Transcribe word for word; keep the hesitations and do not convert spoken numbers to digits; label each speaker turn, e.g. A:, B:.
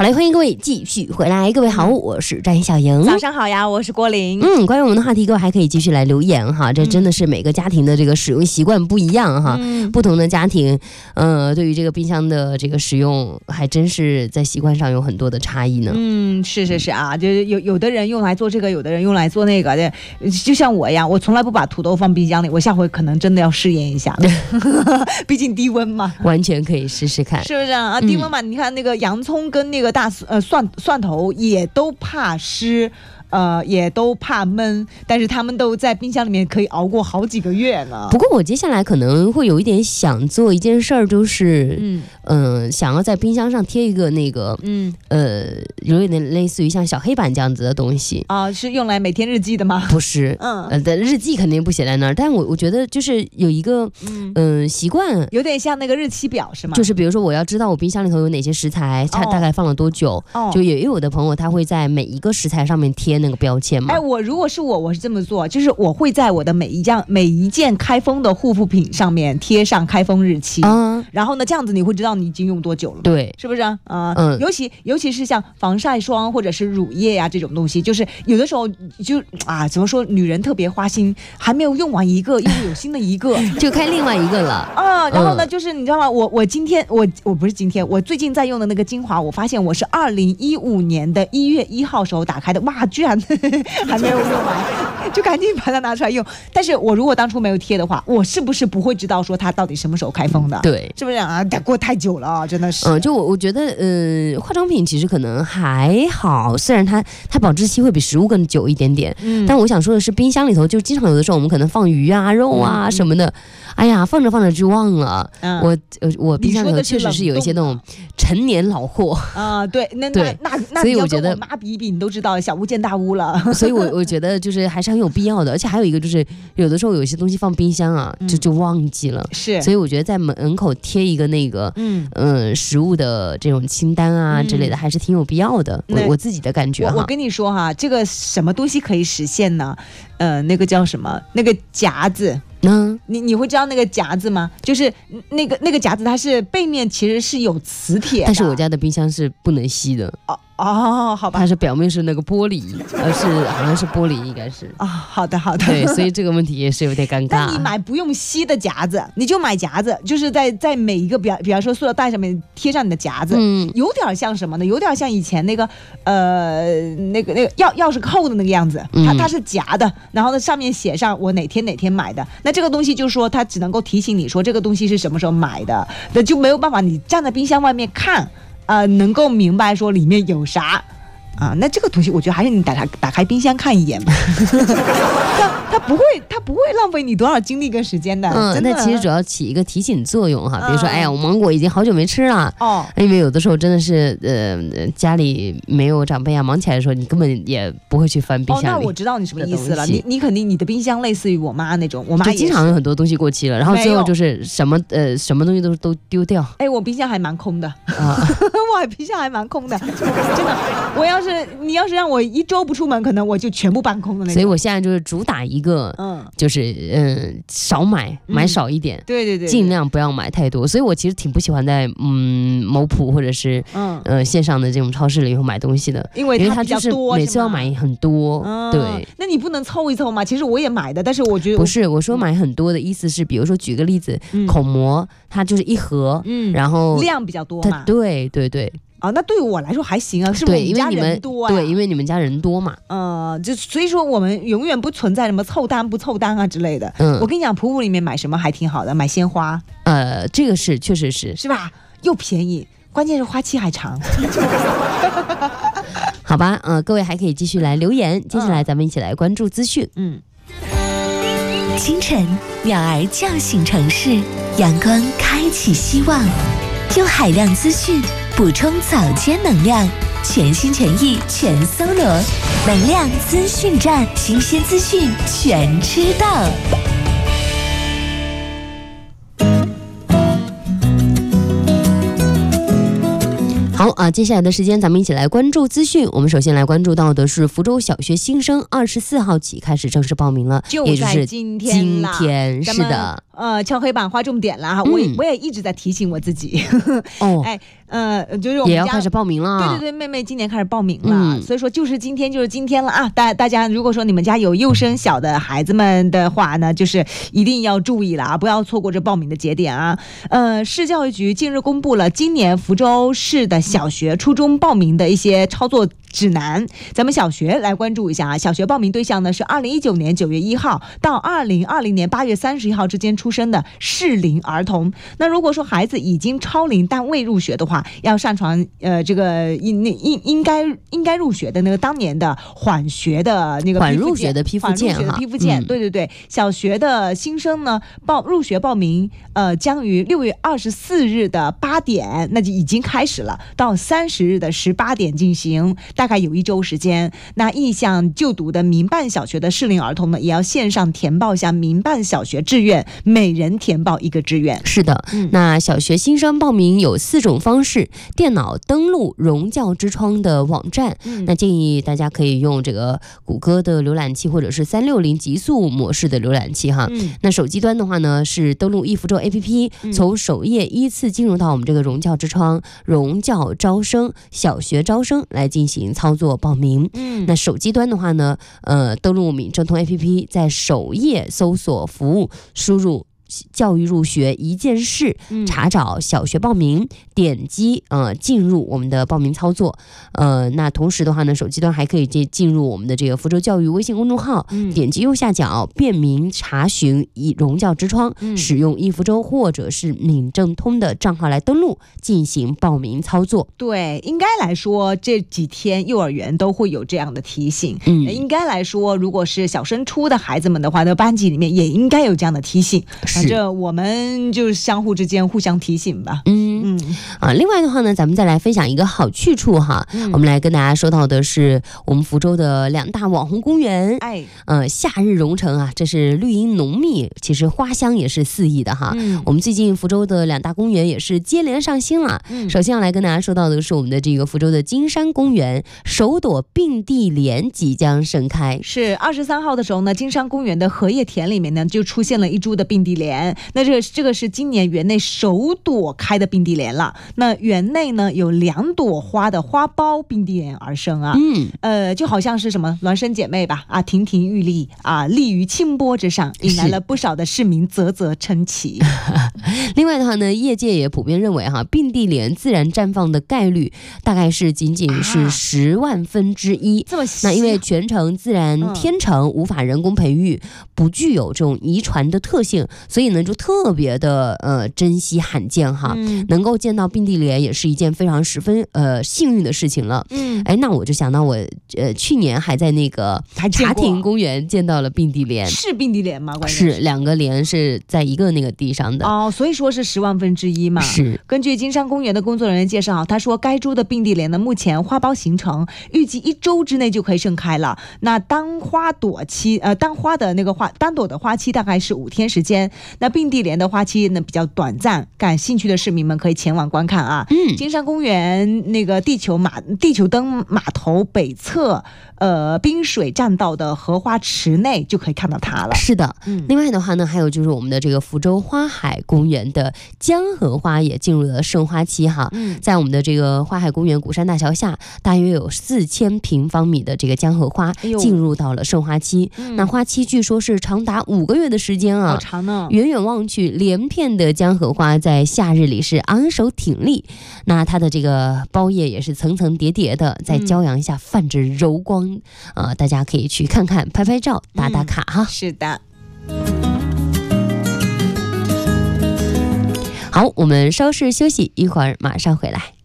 A: 好嘞，欢迎各位继续回来。各位好，我是张小莹。
B: 早上好呀，我是郭玲。
A: 嗯，关于我们的话题，各位还可以继续来留言哈。这真的是每个家庭的这个使用习惯不一样哈，嗯、不同的家庭，呃，对于这个冰箱的这个使用，还真是在习惯上有很多的差异呢。
B: 嗯，是是是啊，就是有有的人用来做这个，有的人用来做那个的，就像我一样，我从来不把土豆放冰箱里，我下回可能真的要试验一下了，毕竟低温嘛，
A: 完全可以试试看，
B: 是不是啊？低温嘛，嗯、你看那个洋葱跟那个大呃蒜蒜头也都怕湿。呃，也都怕闷，但是他们都在冰箱里面可以熬过好几个月呢。
A: 不过我接下来可能会有一点想做一件事儿，就是嗯、呃，想要在冰箱上贴一个那个嗯呃，有点类似于像小黑板这样子的东西
B: 啊、呃，是用来每天日记的吗？
A: 不是，嗯，呃，的日记肯定不写在那儿，但我我觉得就是有一个嗯、呃、习惯，
B: 有点像那个日期表是吗？
A: 就是比如说我要知道我冰箱里头有哪些食材，它大概放了多久，哦、就也有的朋友他会在每一个食材上面贴那个标签嘛。
B: 哎，我如果是我，我是这么做，就是我会在我的每一件每一件开封的护肤品上面贴上开封日期，嗯，然后呢，这样子你会知道你已经用多久了，
A: 对，
B: 是不是啊？呃、嗯，尤其尤其是像防晒霜或者是乳液呀、啊、这种东西，就是有的时候就啊，怎么说，女人特别花心，还没有用完一个，又有新的一个，
A: 就开另外一个了
B: 啊。然后呢，嗯、就是你知道吗？我我今天我我不是今天，我最近在用的那个精华，我发现我是二零一五年的一月一号时候打开的，哇，居然还没有用完，就赶紧把它拿出来用。但是我如果当初没有贴的话，我是不是不会知道说它到底什么时候开封的？
A: 对，
B: 是不是啊？过太久了啊，真的是。
A: 嗯，就我我觉得，呃，化妆品其实可能还好，虽然它它保质期会比食物更久一点点，嗯，但我想说的是，冰箱里头就经常有的时候我们可能放鱼啊、肉啊什么的，嗯、哎呀，放着放着就忘了。嗯、我呃我冰箱里头确实是有一些那种陈年老货
B: 啊，对，那那那那，
A: 所以我觉得
B: 我妈比一比，你都知道小巫见大巫了。
A: 所以我我觉得就是还是很有必要的，而且还有一个就是有的时候有些东西放冰箱啊，就就忘记了，
B: 是，
A: 所以我觉得在门口贴一个那个嗯呃食物的这种清单啊之类的，还是挺有必要的。我我自己的感觉哈，
B: 我跟你说哈，这个什么东西可以实现呢？呃，那个叫什么？那个夹子。嗯，你你会知道那个夹子吗？就是那个那个夹子，它是背面其实是有磁铁的，
A: 但是我家的冰箱是不能吸的。
B: 哦哦，好吧，
A: 它是表面是那个玻璃，而是好像是玻璃，应该是
B: 啊、哦。好的好的，
A: 对，所以这个问题也是有点尴尬。
B: 那你买不用吸的夹子，你就买夹子，就是在在每一个比比方说塑料袋上面贴上你的夹子，嗯，有点像什么呢？有点像以前那个呃那个那个钥钥匙扣的那个样子，它它是夹的，然后呢上面写上我哪天哪天买的。那这个东西就是说它只能够提醒你说这个东西是什么时候买的，那就没有办法你站在冰箱外面看。呃，能够明白说里面有啥啊？那这个东西，我觉得还是你打开打开冰箱看一眼吧。它它不会，它不会浪费你多少精力跟时间的。
A: 嗯，
B: 真的
A: 那其实主要起一个提醒作用哈。比如说，嗯、哎呀，我芒果已经好久没吃了哦，因为有的时候真的是呃家里没有长辈啊，忙起来的时候，你根本也不会去翻冰箱里。
B: 哦，那我知道你什么意思了。你你肯定你的冰箱类似于我妈那种，我妈也
A: 经常有很多东西过期了，然后最后就是什么呃什么东西都都丢掉。
B: 哎，我冰箱还蛮空的啊，我冰箱还蛮空的，真的。我要是你要是让我一周不出门，可能我就全部搬空的那种。
A: 所以我现在就是主打一个，嗯，就是嗯少买，买少一点，
B: 嗯、对对对，
A: 尽量不要买太多。所以我其实挺不喜欢在嗯某普或者是嗯呃线上的这种超市里头买东西的，
B: 因为它就是
A: 每次要买很多，嗯、对。
B: 那你不能凑一凑吗？其实我也买的，但是我觉得
A: 不是，我说买很多的意思是，比如说举个例子，嗯、口膜它就是一盒，嗯，然后
B: 量比较多嘛，
A: 对对对。
B: 啊，那对于我来说还行啊，是不是？
A: 因为你们
B: 多、啊、
A: 对，因为你们家人多嘛。
B: 呃，就所以说我们永远不存在什么凑单不凑单啊之类的。嗯，我跟你讲，普普里面买什么还挺好的，买鲜花。
A: 呃，这个是确实是，
B: 是吧？又便宜，关键是花期还长。
A: 好吧，呃，各位还可以继续来留言，接下来咱们一起来关注资讯。嗯，
C: 清晨，鸟儿叫醒城市，阳光开启希望。用海量资讯补充早间能量，全心全意全搜罗，能量资讯站，新鲜资讯全知道。
A: 好啊，接下来的时间咱们一起来关注资讯。我们首先来关注到的是福州小学新生二十四号起开始正式报名了，
B: 就在今天
A: 今天是的。
B: 呃敲黑板画重点了哈，我也、嗯、我也一直在提醒我自己。
A: 哦，
B: 哎，呃，就是我们家
A: 也要开始报名了。
B: 对对对，妹妹今年开始报名了，嗯、所以说就是今天就是今天了啊！大大家如果说你们家有幼升小的孩子们的话呢，就是一定要注意了啊，不要错过这报名的节点啊。呃，市教育局近日公布了今年福州市的小学、初中报名的一些操作指南，咱们小学来关注一下啊。小学报名对象呢是二零一九年九月一号到二零二零年八月三十一号之间出生的适龄儿童。那如果说孩子已经超龄但未入学的话，要上传呃这个应应应该应该入学的那个当年的缓学的那个
A: 缓入学的批复件
B: 哈，批复件、嗯，对对对。小学的新生呢报入学报名呃将于六月二十四日的八点，那就已经开始了，到三十日的十八点进行。大概有一周时间，那意向就读的民办小学的适龄儿童呢，也要线上填报下民办小学志愿，每人填报一个志愿。
A: 是的，嗯、那小学新生报名有四种方式：电脑登录融教之窗的网站，嗯、那建议大家可以用这个谷歌的浏览器或者是三六零极速模式的浏览器哈。嗯、那手机端的话呢，是登录易福州 A P P，、嗯、从首页依次进入到我们这个融教之窗、融教招生、小学招生来进行操作报名。嗯，那手机端的话呢，呃，登录闽政通 A P P， 在首页搜索服务，输入教育入学一件事，查找小学报名，点击呃进入我们的报名操作。呃，那同时的话呢，手机端还可以进进入我们的这个福州教育微信公众号，嗯、点击右下角便民查询以融教之窗，嗯、使用易福州或者是闽政通的账号来登录进行报名操作。
B: 对，应该来说这几天幼儿园都会有这样的提醒。嗯，应该来说，如果是小升初的孩子们的话，那班级里面也应该有这样的提醒。这我们就相互之间互相提醒吧。
A: 嗯嗯啊，另外的话呢，咱们再来分享一个好去处哈。嗯、我们来跟大家说到的是我们福州的两大网红公园。哎，呃，夏日蓉城啊，这是绿荫浓密，其实花香也是四溢的哈。嗯、我们最近福州的两大公园也是接连上新了。嗯、首先要来跟大家说到的是我们的这个福州的金山公园，首朵并蒂莲即将盛开。
B: 是二十三号的时候呢，金山公园的荷叶田里面呢就出现了一株的并蒂莲。那这个这个是今年园内首朵开的并蒂莲了。那园内呢有两朵花的花苞并蒂莲而生啊，嗯，呃，就好像是什么孪生姐妹吧，啊，亭亭玉立啊，立于清波之上，引来了不少的市民啧啧称奇。
A: 另外的话呢，业界也普遍认为哈，并蒂莲自然绽放的概率大概是仅仅是十万分之一。
B: 这么
A: 那因为全程自然天成，无法人工培育，不具有这种遗传的特性，所以呢就特别的呃珍惜罕见哈。嗯、能够见到并蒂莲也是一件非常十分呃幸运的事情了。嗯，哎，那我就想到我呃去年还在那个茶亭公园见到了并蒂莲。
B: 是并蒂莲吗？关键
A: 是两个莲是在一个那个地上的
B: 哦，所以说是十万分之一嘛。
A: 是
B: 根据金山公园的工作人员介绍，他说该株的并蒂莲呢目前花苞形成，预计一周之内就可以盛开了。那当花朵期呃当花的那个花单朵的花期大概是五天时间。那并蒂莲的花期呢比较短暂，感兴趣的市民们可以前往观看啊。嗯，金山公园那个地球码地球灯码头北侧呃滨水栈道的荷花池内就可以看到它了。
A: 是的，嗯，另外的话呢，还有就是我们的这个福州花海公园的江荷花也进入了盛花期哈。嗯，在我们的这个花海公园鼓山大桥下，大约有四千平方米的这个江荷花进入到了盛花期。哎、那花期据说是长达五个月的时间啊，
B: 好长呢。
A: 远远望去，连片的江荷花在夏日里是昂首挺立，那它的这个苞叶也是层层叠叠的，在骄阳下泛着柔光，嗯呃、大家可以去看看，拍拍照，打打卡哈。
B: 嗯、是的。
A: 好，我们稍事休息，一会儿马上回来。